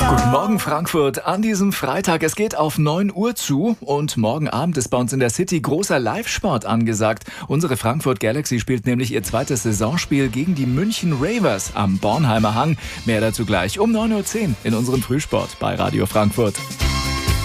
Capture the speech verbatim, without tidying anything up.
Guten Morgen Frankfurt an diesem Freitag. Es geht auf neun Uhr zu und morgen Abend ist bei uns in der City großer Live-Sport angesagt. Unsere Frankfurt Galaxy spielt nämlich ihr zweites Saisonspiel gegen die München Ravers am Bornheimer Hang. Mehr dazu gleich um neun Uhr zehn in unserem Frühsport bei Radio Frankfurt.